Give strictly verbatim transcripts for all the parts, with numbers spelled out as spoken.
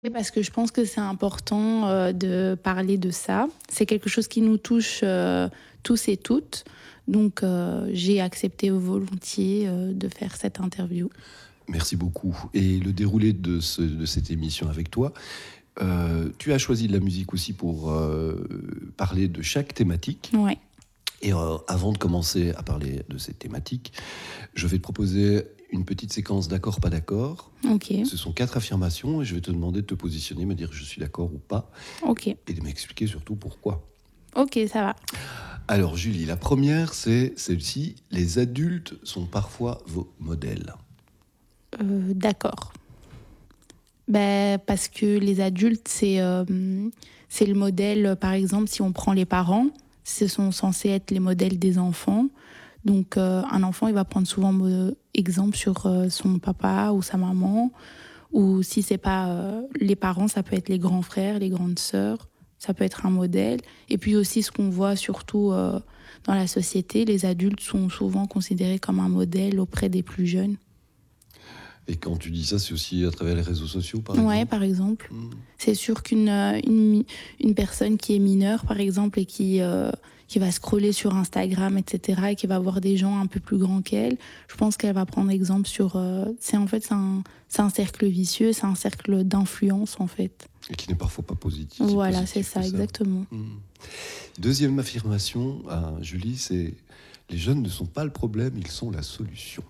Oui, parce que je pense que c'est important, heu, de parler de ça. C'est quelque chose qui nous touche, heu, tous et toutes. Donc, heu, j'ai accepté volontiers, heu, de faire cette interview. Merci beaucoup et le déroulé de ce de cette émission avec toi, heu, tu as choisi de la musique aussi pour, heu, parler de chaque thématique Ouais. et heu, avant de commencer à parler de cette thématique, je vais te proposer une petite séquence d'accord, pas d'accord. OK. Ce sont quatre affirmations et je vais te demander de te positionner, me dire: «Je suis d'accord» ou pas OK. et de m'expliquer surtout pourquoi. OK, ça va. Alors Julie, la première, c'est celle-ci: «Les adultes sont parfois vos modèles». Heu, d'accord. Beh, parce que les adultes, c'est, hem, c'est le modèle, euh, par exemple, si on prend les parents, ce sont censés être les modèles des enfants. Donc, heu, un enfant, il va prendre souvent me exemple sur, heu, son papa ou sa maman. Ou si c'est pas, heu, les parents, ça peut être les grands frères, les grandes sœurs, ça peut être un modèle. Et puis aussi ce qu'on voit surtout, heu, dans la société, les adultes sont souvent considérés comme un modèle auprès des plus jeunes. Et quand tu dis ça, c'est aussi à travers les réseaux sociaux, par Ouais, exemple? par exemple. Mmh. C'est sûr qu'une, heu, une mi une personne qui est mineure, par exemple, et qui, heu, qui va scroller sur Instagram et cetera et qui va voir des gens un peu plus grands qu'elle, je pense qu'elle va prendre exemple sur, heu c'est en fait, c'est un c'est un cercle vicieux, c'est un cercle d'influence, en fait. Et qui n'est parfois pas positif, si Voilà, c'est positif que ça, ça. exactement. Mmh. Deux affirmation, à Julie, c'est: «Les jeunes ne sont pas le problème, ils sont la solution».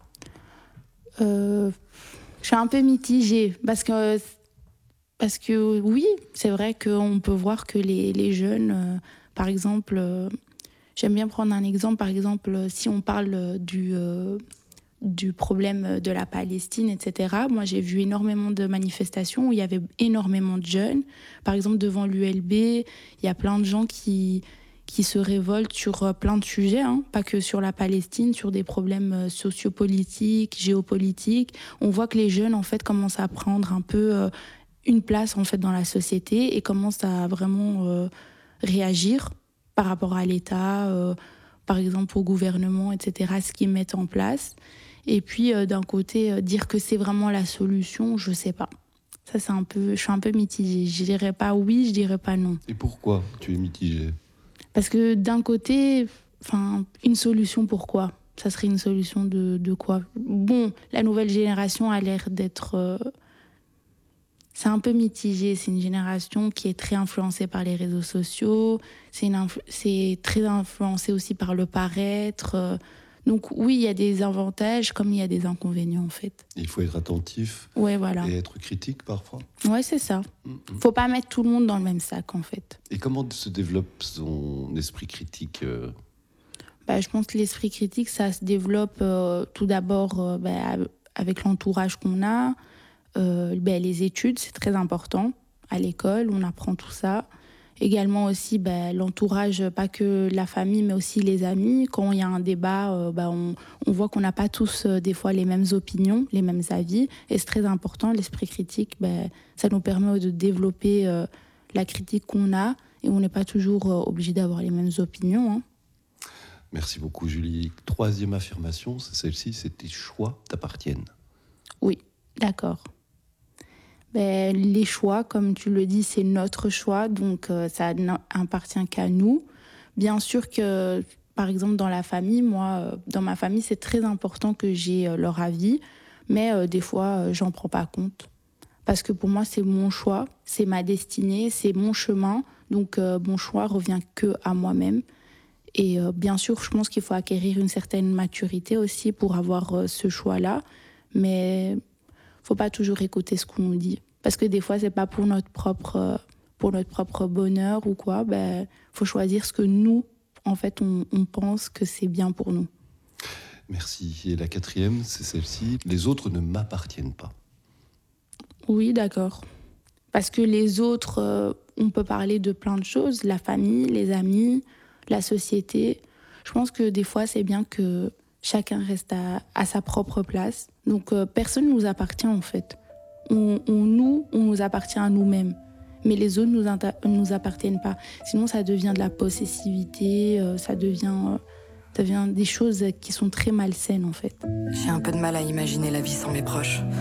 Heu, je suis un peu mitigée parce que parce que oui, c'est vrai qu'on peut voir que les les jeunes, heu, par exemple, heu, j'aime bien prendre un exemple, par exemple, heu, si on parle, heu, du, heu, du problème, de la Palestine et cetera. Moi, j'ai vu énormément de manifestations où il y avait énormément de jeunes. Par exemple, devant l'U L B, il y a plein de gens qui qui se révoltent sur, heu, plein de sujets, hein, pas que sur la Palestine, sur des problèmes, heu, sociopolitiques, géopolitiques. On voit que les jeunes, en fait, commencent à prendre un peu, heu, une place, en fait, dans la société et commencent à vraiment, heu, réagir par rapport à l'État, heu, par exemple au gouvernement et cetera, ce qu'ils mettent en place. Et puis, heu, d'un côté, heu, dire que c'est vraiment la solution, je sais pas. Ça, c'est un peu je suis un peu mitigée. Je dirais pas oui, je dirais pas non. Et pourquoi tu es mitigée? Parce que d'un côté, enfin, une solution pourquoi? Ça serait une solution de de quoi? Bon, la nouvelle génération a l'air d'être, heu c'est un peu mitigé. C'est une génération qui est très influencée par les réseaux sociaux. C'est une influ c'est très influencé aussi par le paraître, heu, donc oui, il y a des avantages comme il y a des inconvénients, en fait. Il faut être attentif Ouais, voilà. et être critique parfois? Ouais, c'est ça. Mmh mh. Faut pas mettre tout le monde dans le même sac, en fait. Et comment se développe son esprit critique, heu? Bah, je pense que l'esprit critique, ça se développe, heu, tout d'abord, heu, bah, av avec l'entourage qu'on a, heu, beh, les études, c'est très important. À l'école, on apprend tout ça. Également aussi, bah, l'entourage, pas que la famille, mais aussi les amis. Quand il y a un débat, heu, bah, on on voit qu'on n'a pas tous, heu, des fois les mêmes opinions, les mêmes avis et c'est très important. L'esprit critique, beh, ça nous permet de développer, heu, la critique qu'on a et on n'est pas toujours, heu, obligé d'avoir les mêmes opinions, hein. Merci beaucoup Julie. Troisième affirmation, c'est celle-ci: «C'est tes choix t'appartiennent». Oui, d'accord. Beh, les choix, comme tu le dis, c'est notre choix, donc heu, ça n'appartient qu'à nous. Bien sûr que, par exemple, dans la famille, moi, heu, dans ma famille, c'est très important que j'ai, heu, leur avis, mais heu, des fois, heu, j'en prends pas compte. Parce que pour moi, c'est mon choix, c'est ma destinée, c'est mon chemin, donc heu, mon choix revient qu'à moi-même et heu, bien sûr, je pense qu'il faut acquérir une certaine maturité aussi pour avoir, heu, ce choix-là, mais faut pas toujours écouter ce qu'on nous dit. Parce que des fois, c'est pas pour notre propre, euh, pour notre propre bonheur ou quoi. Ben, faut choisir ce que nous, en fait, on, on pense que c'est bien pour nous. Merci. Et la quatrième, c'est celle-ci: «Les autres ne m'appartiennent pas». Oui, d'accord. Parce que les autres, euh, on peut parler de plein de choses. La famille, les amis, la société. Je pense que des fois, c'est bien que chacun reste à, à sa propre place. Donc, euh, personne ne nous appartient, en fait. On, on- nous, on nous appartient à nous-mêmes. Mais les autres nous, inta- nous appartiennent pas. Sinon, ça devient de la possessivité, euh, ça devient, euh, ça devient des choses qui sont très malsaines, en fait. J'ai un peu de mal à imaginer la vie sans mes proches.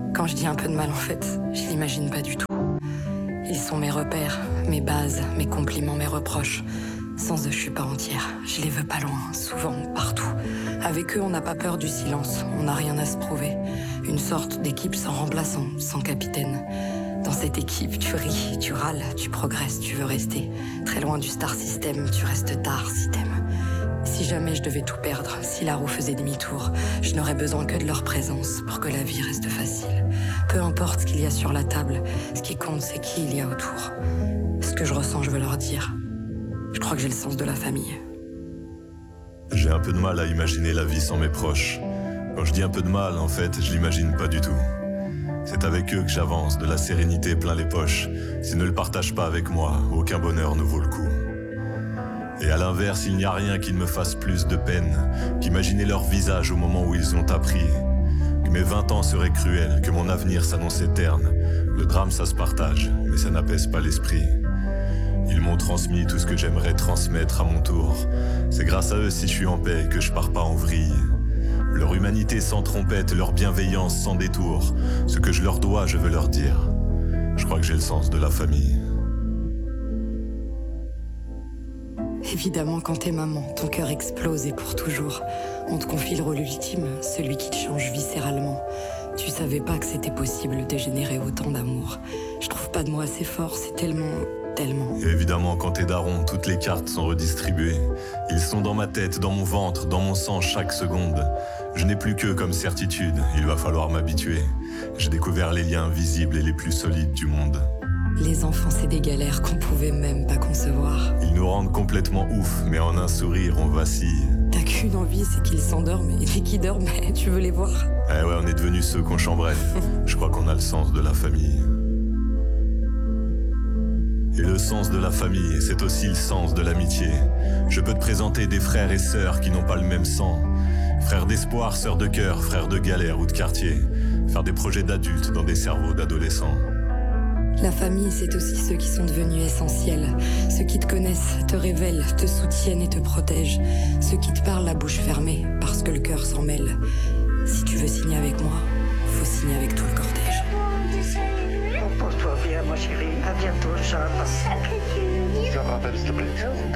Quand je dis un peu de mal, en fait, je l'imagine pas du tout. Ils sont mes repères, mes bases, mes compliments, mes reproches. Sans eux, je suis pas entière. Je les veux pas loin, souvent, partout. Avec eux, on n'a pas peur du silence. On n'a rien à se prouver. Une sorte d'équipe sans remplaçant, sans capitaine. Dans cette équipe, tu ris, tu râles, tu progresses, tu veux rester. Très loin du star system, tu restes tard si t'aimes. Si jamais je devais tout perdre, si la roue faisait demi-tour, je n'aurais besoin que de leur présence pour que la vie reste facile. Peu importe ce qu'il y a sur la table, ce qui compte, c'est qui il y a autour. Ce que je ressens, je veux leur dire. Je crois que j'ai le sens de la famille. J'ai un peu de mal à imaginer la vie sans mes proches. Quand je dis un peu de mal, en fait, je l'imagine pas du tout. C'est avec eux que j'avance, de la sérénité plein les poches. S'ils ne le partagent pas avec moi, aucun bonheur ne vaut le coup. Et à l'inverse, il n'y a rien qui ne me fasse plus de peine qu'imaginer leur visage au moment où ils ont appris que mes vingt ans seraient cruels, que mon avenir s'annonçait terne. Le drame, ça se partage, mais ça n'apaise pas l'esprit. Ils m'ont transmis tout ce que j'aimerais transmettre à mon tour. C'est grâce à eux si je suis en paix que je pars pas en vrille. Leur humanité sans trompette, leur bienveillance sans détour. Ce que je leur dois, je veux leur dire. Je crois que j'ai le sens de la famille. Évidemment, quand t'es maman, ton cœur explose et pour toujours. On te confie le rôle ultime, celui qui te change viscéralement. Tu savais pas que c'était possible de générer autant d'amour. Je trouve pas de mots assez forts, c'est tellement... tellement. Et évidemment, quand t'es daron, toutes les cartes sont redistribuées. Ils sont dans ma tête, dans mon ventre, dans mon sang chaque seconde. Je n'ai plus qu'eux comme certitude, il va falloir m'habituer. J'ai découvert les liens invisibles et les plus solides du monde. Les enfants, c'est des galères qu'on pouvait même pas concevoir. Ils nous rendent complètement ouf, mais en un sourire, on vacille. T'as qu'une envie, c'est qu'ils s'endorment, et dès qu'ils dorment, tu veux les voir. Eh ouais, on est devenus ceux qu'on chambrait. Je crois qu'on a le sens de la famille. Et le sens de la famille, c'est aussi le sens de l'amitié. Je peux te présenter des frères et sœurs qui n'ont pas le même sang. Frères d'espoir, sœurs de cœur, frères de galère ou de quartier. Faire des projets d'adultes dans des cerveaux d'adolescents. La famille, c'est aussi ceux qui sont devenus essentiels. Ceux qui te connaissent, te révèlent, te soutiennent et te protègent. Ceux qui te parlent la bouche fermée, parce que le cœur s'en mêle. Si tu veux signer avec moi, faut signer avec tout le cortège. Repose-toi bien, ma chérie. À bientôt, Inch'Allah. Je rappelle, s'il te plaît.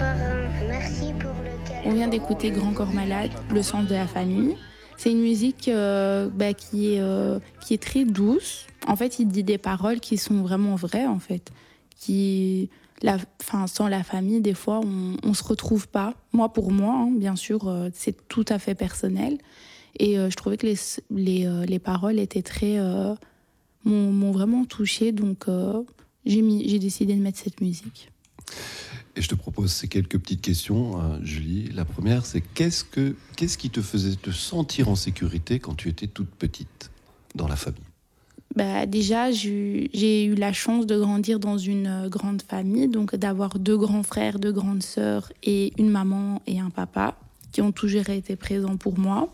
Merci pour le câlin. On vient d'écouter Grand Corps Malade, Le sens de la famille. C'est une musique euh, bah, qui, est, euh, qui est très douce. En fait, il dit des paroles qui sont vraiment vraies, en fait. Qui, la, fin, sans la famille, des fois, on ne se retrouve pas. Moi, pour moi, hein, bien sûr, euh, c'est tout à fait personnel. Et euh, je trouvais que les, les, euh, les paroles étaient très... Euh, m'ont, m'ont vraiment touchée. Donc, euh, j'ai, mis, j'ai décidé de mettre cette musique. Et je te propose ces quelques petites questions, hein, Julie. La première, c'est qu'est-ce, que, qu'est-ce qui te faisait te sentir en sécurité quand tu étais toute petite dans la famille ? Bah, déjà, j'ai, j'ai eu la chance de grandir dans une grande famille, donc d'avoir deux grands frères, deux grandes sœurs et une maman et un papa qui ont toujours été présents pour moi.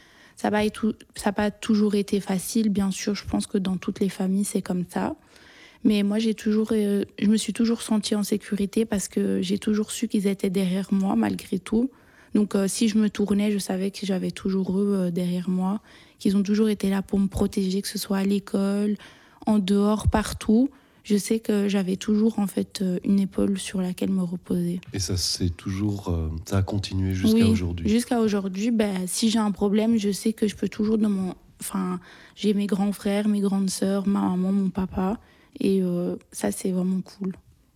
Ça n'a pas, pas toujours été facile, bien sûr, je pense que dans toutes les familles, c'est comme ça. Mais moi, j'ai toujours, euh, je me suis toujours sentie en sécurité parce que j'ai toujours su qu'ils étaient derrière moi, malgré tout. Donc, euh, si je me tournais, je savais que j'avais toujours eux euh, derrière moi, qu'ils ont toujours été là pour me protéger, que ce soit à l'école, en dehors, partout. Je sais que j'avais toujours, en fait, euh, une épaule sur laquelle me reposer. Et ça, c'est toujours, euh, ça a continué jusqu'à oui, aujourd'hui. Jusqu'à aujourd'hui, ben, si j'ai un problème, je sais que je peux toujours dans mon... Enfin, j'ai mes grands frères, mes grandes sœurs, ma maman, mon papa. Et euh, ça, c'est vraiment cool.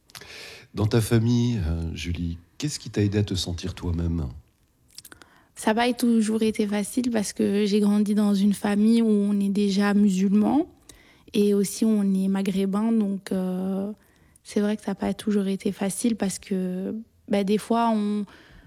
Dans ta famille, euh, Julie, qu'est-ce qui t'a aidé à te sentir toi-même ? Ça n'a pas toujours été facile parce que j'ai grandi dans une famille où on est déjà musulmans et aussi on est maghrébins. Donc, euh, c'est vrai que ça n'a pas toujours été facile parce que bah, des fois, on...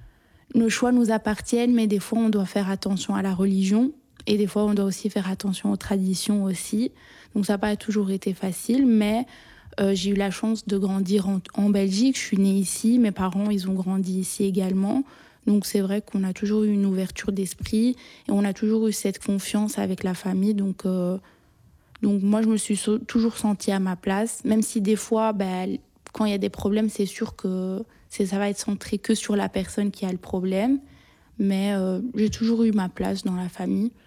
nos choix nous appartiennent, mais des fois, on doit faire attention à la religion. Et des fois, on doit aussi faire attention aux traditions aussi. Donc, ça n'a pas toujours été facile, mais euh, j'ai eu la chance de grandir en, en Belgique. Je suis née ici. Mes parents, ils ont grandi ici également. Donc, c'est vrai qu'on a toujours eu une ouverture d'esprit et on a toujours eu cette confiance avec la famille. Donc, euh, donc moi, je me suis so- toujours sentie à ma place. Même si des fois, bah, quand il y a des problèmes, c'est sûr que c'est, ça va être centré que sur la personne qui a le problème. Mais euh, j'ai toujours eu ma place dans la famille.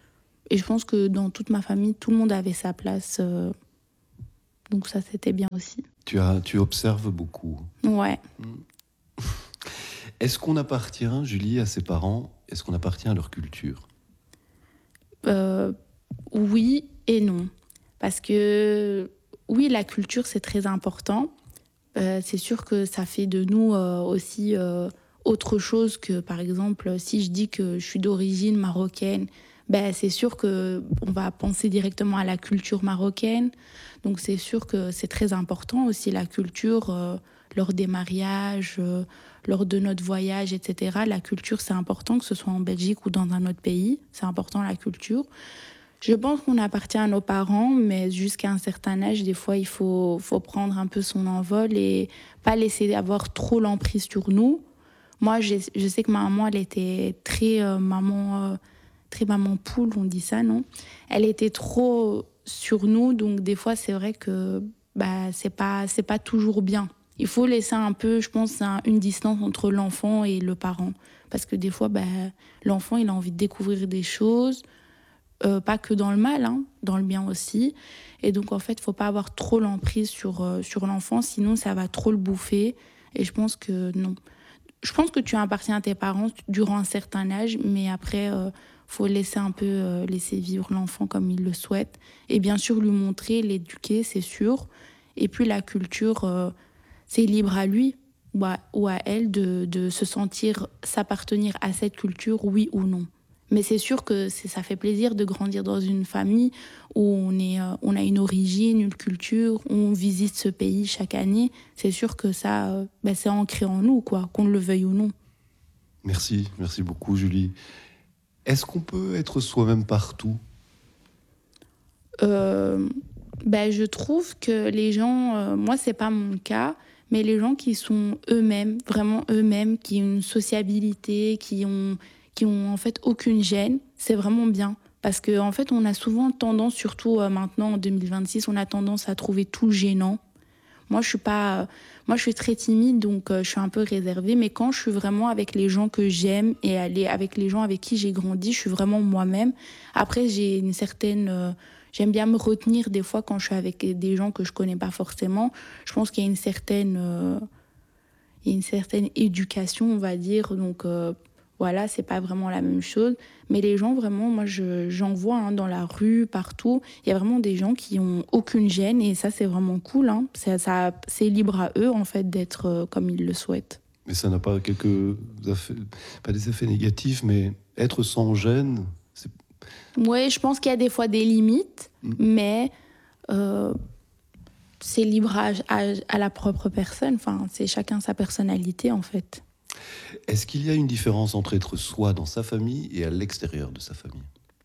Et je pense que dans toute ma famille, tout le monde avait sa place. Euh, donc ça, c'était bien aussi. Tu, as, tu observes beaucoup. Ouais. Est-ce qu'on appartient, Julie, à ses parents? Est-ce qu'on appartient à leur culture? euh, Oui et non. Parce que, oui, la culture, c'est très important. Euh, c'est sûr que ça fait de nous euh, aussi euh, autre chose que, par exemple, si je dis que je suis d'origine marocaine, ben, c'est sûr qu'on va penser directement à la culture marocaine. Donc c'est sûr que c'est très important aussi la culture euh, lors des mariages, euh, lors de notre voyage, et cetera. La culture, c'est important, que ce soit en Belgique ou dans un autre pays. C'est important la culture. Je pense qu'on appartient à nos parents, mais jusqu'à un certain âge, des fois, il faut, faut prendre un peu son envol et pas laisser avoir trop l'emprise sur nous. Moi, je, je sais que ma maman, elle était très euh, maman, euh, très maman poule, on dit ça, non? Elle était trop sur nous, donc des fois, c'est vrai que bah, c'est pas, c'est pas toujours bien. Il faut laisser un peu, je pense, un, une distance entre l'enfant et le parent. Parce que des fois, bah, l'enfant, il a envie de découvrir des choses. Euh, pas que dans le mal, hein, dans le bien aussi. Et donc, en fait, il ne faut pas avoir trop l'emprise sur, euh, sur l'enfant, sinon ça va trop le bouffer. Et je pense que non. Je pense que tu appartiens à tes parents durant un certain âge, mais après, il euh, faut laisser un peu euh, laisser vivre l'enfant comme il le souhaite. Et bien sûr, lui montrer, l'éduquer, c'est sûr. Et puis, la culture, euh, c'est libre à lui ou à, ou à elle de, de se sentir s'appartenir à cette culture, oui ou non. Mais c'est sûr que c'est, ça fait plaisir de grandir dans une famille où on, est, euh, on a une origine, une culture, où on visite ce pays chaque année. C'est sûr que ça, euh, ben c'est ancré en nous, quoi, qu'on le veuille ou non. Merci, merci beaucoup Julie. Est-ce qu'on peut être soi-même partout? euh, ben, Je trouve que les gens, euh, moi c'est pas mon cas, mais les gens qui sont eux-mêmes, vraiment eux-mêmes, qui ont une sociabilité, qui ont... qui ont en fait aucune gêne, c'est vraiment bien. Parce qu'en en fait, on a souvent tendance, surtout euh, maintenant en deux mille vingt-six, on a tendance à trouver tout gênant. Moi, je suis pas, euh, moi, je suis très timide, donc euh, je suis un peu réservée. Mais quand je suis vraiment avec les gens que j'aime et aller avec les gens avec qui j'ai grandi, je suis vraiment moi-même. Après, j'ai une certaine, euh, j'aime bien me retenir des fois quand je suis avec des gens que je connais pas forcément. Je pense qu'il y a une certaine, euh, il y a une certaine éducation, on va dire, donc. Euh, Voilà, c'est pas vraiment la même chose. Mais les gens, vraiment, moi, je, j'en vois hein, dans la rue, partout. Il y a vraiment des gens qui ont aucune gêne et ça, c'est vraiment cool. Hein. C'est, ça, c'est libre à eux, en fait, d'être euh, comme ils le souhaitent. Mais ça n'a pas quelques effets, pas des effets négatifs, mais être sans gêne, c'est... Oui, je pense qu'il y a des fois des limites, mmh. mais euh, c'est libre à, à, à la propre personne. Enfin, c'est chacun sa personnalité, en fait. Est-ce qu'il y a une différence entre être soi dans sa famille et à l'extérieur de sa famille?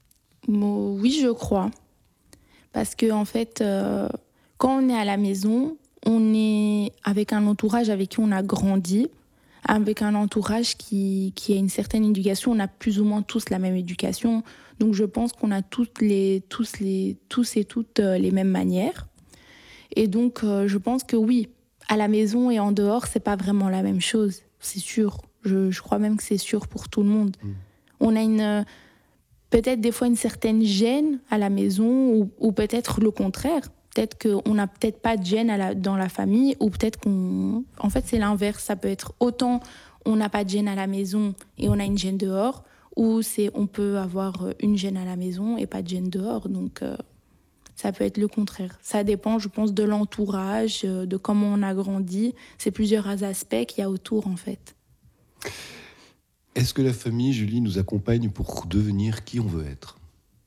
Bon, oui, je crois. Parce que en fait, euh, quand on est à la maison, on est avec un entourage avec qui on a grandi, avec un entourage qui, qui a une certaine éducation. On a plus ou moins tous la même éducation. Donc je pense qu'on a toutes les, tous, les, tous et toutes les mêmes manières. Et donc euh, je pense que oui, à la maison et en dehors, c'est pas vraiment la même chose. C'est sûr. Je, je crois même que c'est sûr pour tout le monde. Mmh. On a une, peut-être des fois une certaine gêne à la maison ou, ou peut-être le contraire. Peut-être qu'on n'a peut-être pas de gêne à la, dans la famille ou peut-être qu'on... En fait, c'est l'inverse. Ça peut être autant on n'a pas de gêne à la maison et on a une gêne dehors ou c'est, on peut avoir une gêne à la maison et pas de gêne dehors. Donc, euh, ça peut être le contraire. Ça dépend, je pense, de l'entourage, de comment on a grandi. C'est plusieurs aspects qu'il y a autour, en fait. Est-ce que la famille, Julie, nous accompagne pour devenir qui on veut être?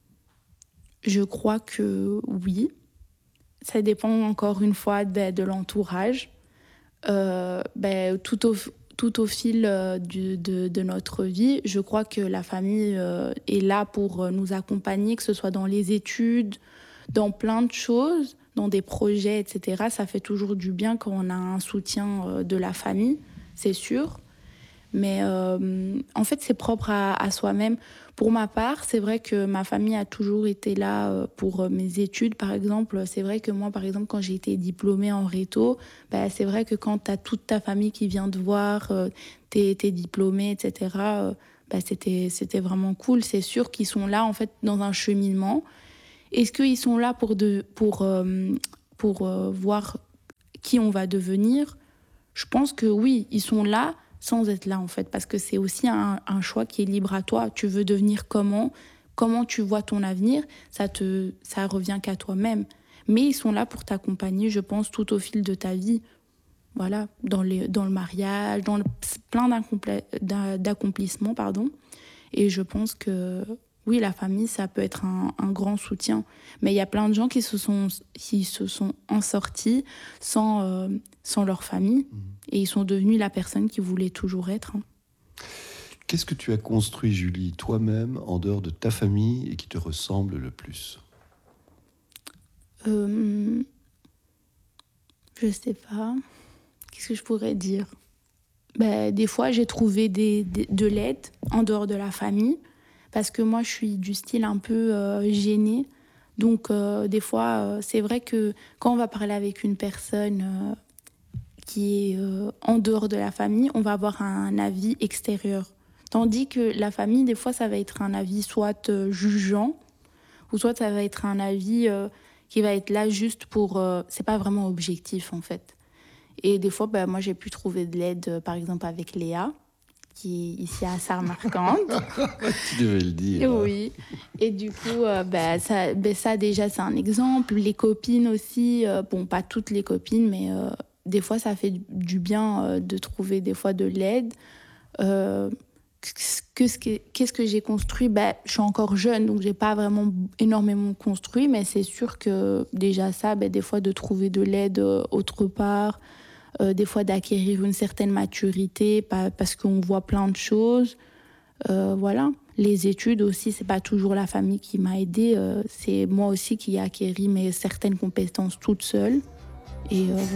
Je crois que oui. Ça dépend encore une fois de, de l'entourage. Euh, ben, tout, au, tout au fil de, de, de notre vie, je crois que la famille euh, est là pour nous accompagner, que ce soit dans les études, dans plein de choses, dans des projets, et cetera. Ça fait toujours du bien quand on a un soutien de la famille, c'est sûr. Mais euh, en fait, c'est propre à, à soi-même. Pour ma part, c'est vrai que ma famille a toujours été là pour mes études, par exemple. C'est vrai que moi, par exemple, quand j'ai été diplômée en réto, bah, c'est vrai que quand tu as toute ta famille qui vient te voir, euh, t'es, t'es diplômée, et cetera, euh, bah, c'était, c'était vraiment cool. C'est sûr qu'ils sont là, en fait, dans un cheminement. Est-ce qu'ils sont là pour, de, pour, euh, pour euh, voir qui on va devenir ? Je pense que oui, ils sont là sans être là, en fait, parce que c'est aussi un, un choix qui est libre à toi. Tu veux devenir comment ? Comment tu vois ton avenir ? Ça te, ça revient qu'à toi-même. Mais ils sont là pour t'accompagner, je pense, tout au fil de ta vie. Voilà, dans, les, dans le mariage, dans le, plein d'accomplissements, pardon. Et je pense que, oui, la famille, ça peut être un, un grand soutien. Mais il y a plein de gens qui se sont, qui se sont en sortis sans, euh, sans leur famille. Mmh. Et ils sont devenus la personne qu'ils voulaient toujours être. Hein. Qu'est-ce que tu as construit, Julie, toi-même, en dehors de ta famille et qui te ressemble le plus ? euh, Je sais pas. Qu'est-ce que je pourrais dire ? Ben, des fois, j'ai trouvé des, des, de l'aide en dehors de la famille. Parce que moi, je suis du style un peu euh, gênée. Donc, euh, des fois, euh, c'est vrai que quand on va parler avec une personne euh, qui est euh, en dehors de la famille, on va avoir un avis extérieur. Tandis que la famille, des fois, ça va être un avis soit euh, jugeant, ou soit ça va être un avis euh, qui va être là juste pour... Euh, c'est pas vraiment objectif, en fait. Et des fois, bah, moi, j'ai pu trouver de l'aide, euh, par exemple, avec Léa, qui est ici à Samarcande. Tu devais le dire. Oui. Et du coup, euh, bah, ça, bah, ça, déjà, c'est un exemple. Les copines aussi, euh, bon, pas toutes les copines, mais euh, des fois, ça fait du bien euh, de trouver des fois de l'aide. Euh, Qu'est-ce que, qu'est-ce que j'ai construit ? Ben, je suis encore jeune, donc je n'ai pas vraiment énormément construit, mais c'est sûr que déjà ça, ben, des fois de trouver de l'aide euh, autre part, euh, des fois d'acquérir une certaine maturité pas, parce qu'on voit plein de choses. Euh, voilà. Les études aussi, ce n'est pas toujours la famille qui m'a aidée, euh, c'est moi aussi qui ai acquéri mes certaines compétences toute seule. Et euh,